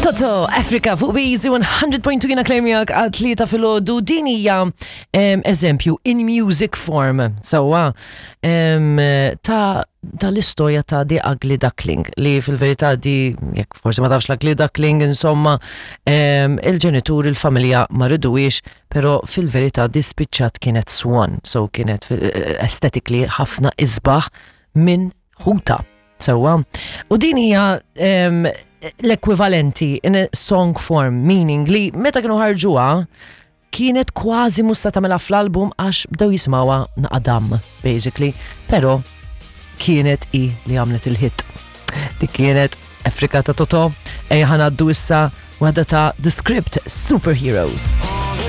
Toto, Africa, fuq Easy 100.2 jina klejmijak għad-3 fil-ħodu din hija eżempju in music form. Sawa, ta' l-istorja ta' The Ugly Duckling li fil-verità di, jekk forsi ma tafx l-Ugly Duckling, insomma, il-ġenitur, il-familja ma ridux, pero fil-verità di spiċċat kienet swan, so kienet aesthetically ħafna isbaħ minn ħuta. Sawa, u din hija l-ekwivalenti in a song form, meaning li meta kienu ħarġuha kienet kważi musta tagħmilha fl-album għax bdew jismawha naqadam basically, però kienet li għamlet il-hit. Dik kienet Afrika ta' Toto, ejja ħanaddu issa waħda ta' The Script Superheroes.